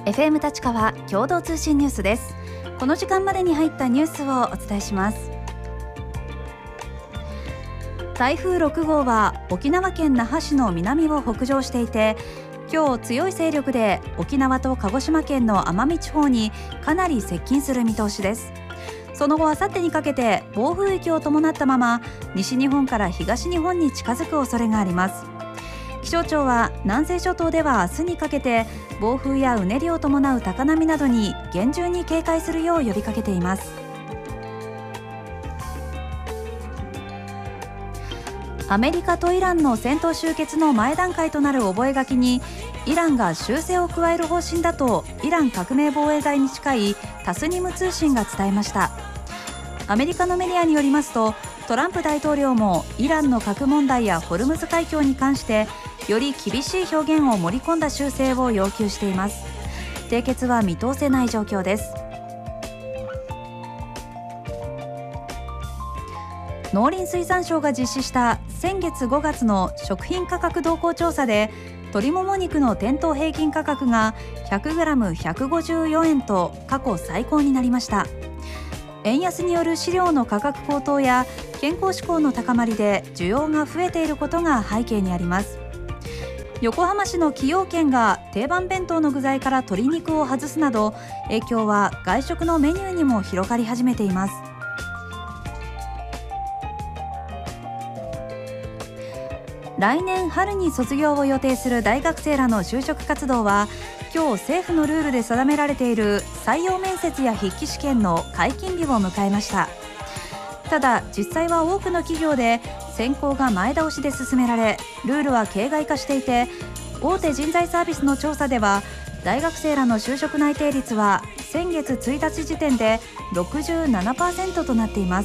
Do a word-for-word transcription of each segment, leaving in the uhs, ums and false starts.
エフエム 立川共同通信ニュースです。この時間までに入ったニュースをお伝えします。台風ろくごうは沖縄県那覇市の南を北上していて、今日強い勢力で沖縄と鹿児島県の奄美地方にかなり接近する見通しです。その後あさってにかけて暴風域を伴ったまま西日本から東日本に近づく恐れがあります。気象庁は南西諸島では明日にかけて暴風やうねりを伴う高波などに厳重に警戒するよう呼びかけています。アメリカとイランの戦闘終結の前段階となる覚書にイランが修正を加える方針だとイラン革命防衛隊に近いタスニム通信が伝えました。アメリカのメディアによりますと、トランプ大統領もイランの核問題やホルムズ海峡に関してより厳しい表現を盛り込んだ修正を要求しています。締結は見通せない状況です。農林水産省が実施した先月ごがつの食品価格動向調査で、鶏もも肉の店頭平均価格が ひゃくグラムひゃくごじゅうよえんと過去最高になりました。円安による飼料の価格高騰や健康志向の高まりで需要が増えていることが背景にあります。横浜市の崎陽軒が定番弁当の具材から鶏肉を外すなど、影響は外食のメニューにも広がり始めています。来年春に卒業を予定する大学生らの就職活動は、今日政府のルールで定められている採用面接や筆記試験の解禁日を迎えました。ただ実際は多くの企業で選考が前倒しで進められ、ルールは形骸化していて、大手人材サービスの調査では大学生らの就職内定率は先月ついたち時点で ろくじゅうななパーセント となっています。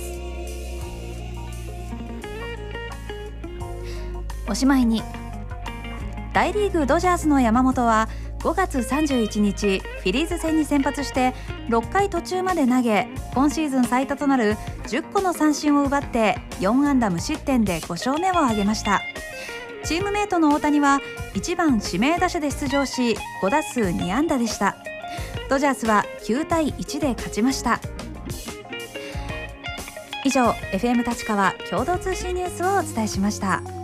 おしまいに、大リーグドジャースの山本はごがつさんじゅういちにちフィリーズ戦に先発してろっかい途中まで投げ、今シーズン最多となるじゅっこの三振を奪ってよんあんだ無失点でごしょうめを挙げました。チームメートの大谷はいちばん指名打者で出場しごだすうにあんだでした。ドジャースはきゅうたいいちで勝ちました。以上、 エフエム 立川共同通信ニュースをお伝えしました。